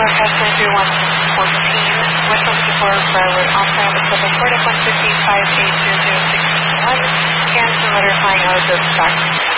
Forecast 93114, Westbound 54 Briarwood, on-time with Club Report at 155-800-661, and the letter flying out of the back.